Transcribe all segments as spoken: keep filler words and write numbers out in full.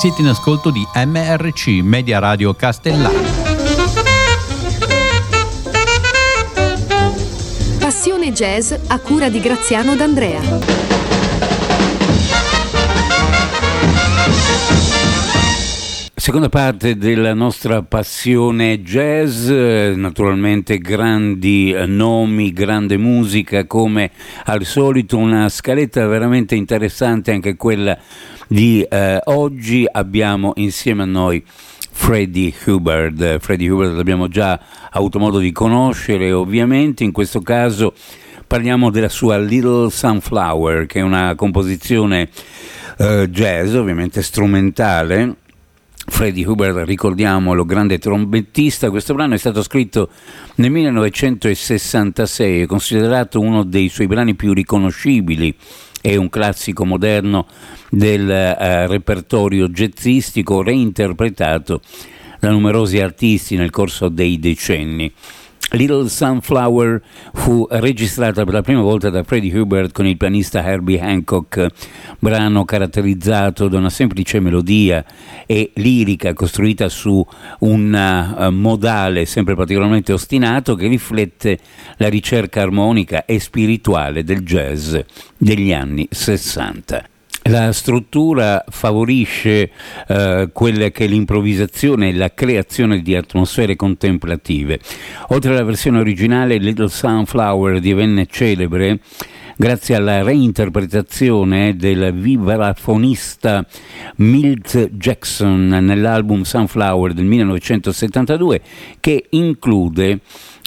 Siete in ascolto di M R C, Media Radio Castellana. Passione Jazz a cura di Graziano D'Andrea. Seconda parte della nostra passione jazz, naturalmente grandi nomi, grande musica, come al solito una scaletta veramente interessante anche quella di eh, oggi. Abbiamo insieme a noi Freddie Hubbard. Freddie Hubbard l'abbiamo già avuto modo di conoscere, ovviamente in questo caso parliamo della sua Little Sunflower, che è una composizione eh, jazz, ovviamente strumentale. Freddie Hubbard, ricordiamolo, grande trombettista. Questo brano è stato scritto nel millenovecentosessantasei, è considerato uno dei suoi brani più riconoscibili, è un classico moderno del uh, repertorio jazzistico, reinterpretato da numerosi artisti nel corso dei decenni. Little Sunflower fu registrata per la prima volta da Freddie Hubbard con il pianista Herbie Hancock, brano caratterizzato da una semplice melodia e lirica costruita su un uh, modale sempre particolarmente ostinato che riflette la ricerca armonica e spirituale del jazz degli anni sessanta. La struttura favorisce eh, quella che è l'improvvisazione e la creazione di atmosfere contemplative. Oltre alla versione originale, Little Sunflower divenne celebre grazie alla reinterpretazione del vibrafonista Milt Jackson nell'album Sunflower del millenovecentosettantadue, che include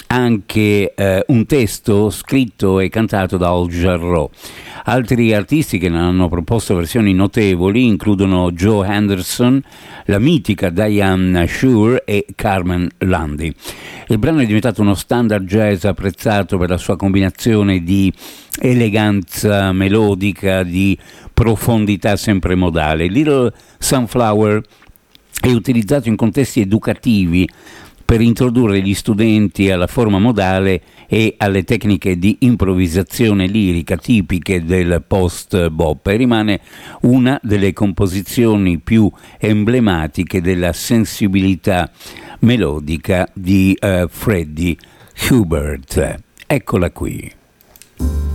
anche eh, un testo scritto e cantato da Al Jarreau. Altri artisti che ne hanno proposto versioni notevoli includono Joe Henderson, la mitica Diane Shure e Carmen Lundy. Il brano è diventato uno standard jazz apprezzato per la sua combinazione di eleganza melodica, di profondità sempre modale. Little Sunflower è utilizzato in contesti educativi per introdurre gli studenti alla forma modale e alle tecniche di improvvisazione lirica tipiche del post-bop, e rimane una delle composizioni più emblematiche della sensibilità melodica di uh, Freddie Hubbard. Eccola qui.